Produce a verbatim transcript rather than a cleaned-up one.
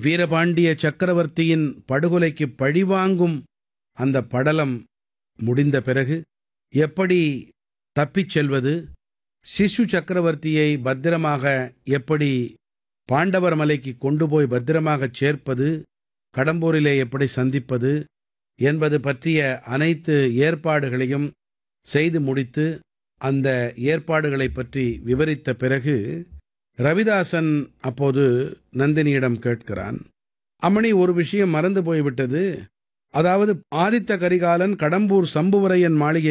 வீரபாண்டிய சக்கரவர்த்தியின் படுகொலைக்கு பழிவாங்கும் அந்த படலம் முடிந்த பிறகு எப்படி தப்பிச் செல்வது, சிசு சக்கரவர்த்தியை பத்திரமாக எப்படி பாண்டவர் மலைக்கு கொண்டு போய் பத்திரமாகச் சேர்ப்பது, கடம்பூரிலே எப்படி சந்திப்பது என்பது பற்றிய அனைத்து ஏற்பாடுகளையும் செய்து முடித்து அந்த ஏற்பாடுகளைப் பற்றி விவரித்த பிறகு ரவிதாசன் அப்போது நந்தினியிடம் கேட்கிறான், அம்மணி, ஒரு விஷயம் மறந்து போய்விட்டது. அதாவது ஆதித்த கரிகாலன் கடம்பூர் சம்புவரையன் மாளிகை